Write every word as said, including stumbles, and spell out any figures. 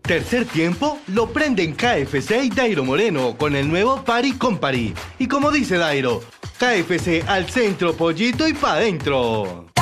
Tercer tiempo lo prenden K F C y Dairo Moreno con el nuevo Party con Party. Y como dice Dairo, K F C al centro, pollito y pa' dentro.